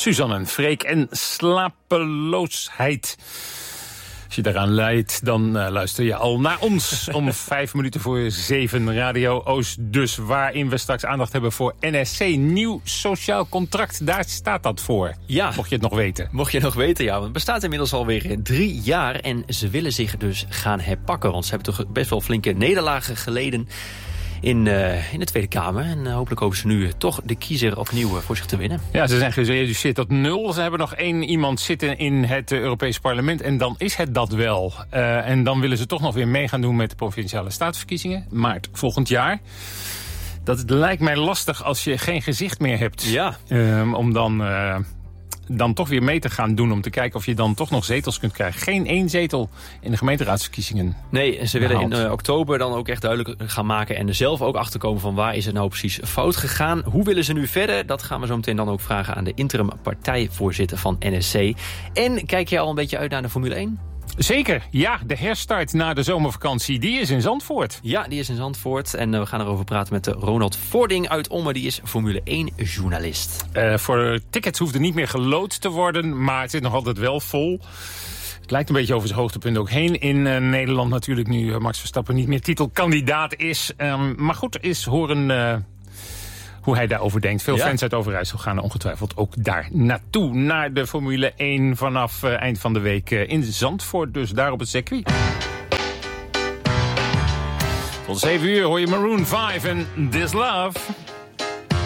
Suzanne en Freek en slapeloosheid. Als je daaraan lijdt, dan luister je al naar ons om 7:05 Radio Oost. Dus waarin we straks aandacht hebben voor NSC, nieuw sociaal contract. Daar staat dat voor, mocht je het nog weten. Mocht je het nog weten, ja. Want het bestaat inmiddels alweer 3 jaar en ze willen zich dus gaan herpakken. Want ze hebben toch best wel flinke nederlagen geleden in de Tweede Kamer. En hopelijk hopen ze nu toch de kiezer opnieuw voor zich te winnen. Ja, ze zijn gereduceerd tot 0. Ze hebben nog 1 iemand zitten in het Europees Parlement. En dan is het dat wel. En dan willen ze toch nog weer mee gaan doen met de provinciale staatsverkiezingen. Maart volgend jaar. Dat lijkt mij lastig als je geen gezicht meer hebt. Ja. Om dan toch weer mee te gaan doen om te kijken of je dan toch nog zetels kunt krijgen. Geen 1 zetel in de gemeenteraadsverkiezingen. Nee, en ze willen in oktober dan ook echt duidelijk gaan maken en er zelf ook achterkomen van waar is het nou precies fout gegaan. Hoe willen ze nu verder? Dat gaan we zo meteen dan ook vragen aan de interim partijvoorzitter van NSC. En kijk jij al een beetje uit naar de Formule 1? Zeker, ja. De herstart na de zomervakantie, die is in Zandvoort. Ja, die is in Zandvoort. En we gaan erover praten met Ronald Vording uit Ommen. Die is Formule 1-journalist. Voor tickets hoeft er niet meer gelood te worden, maar het zit nog altijd wel vol. Het lijkt een beetje over zijn hoogtepunt ook heen in Nederland natuurlijk, nu Max Verstappen niet meer titelkandidaat is. Maar goed, is horen hoe hij daarover denkt. Veel fans uit Overijssel gaan ongetwijfeld ook daar naartoe. Naar de Formule 1 vanaf eind van de week in Zandvoort. Dus daar op het circuit. Tot 7 uur hoor je Maroon 5 en This Love.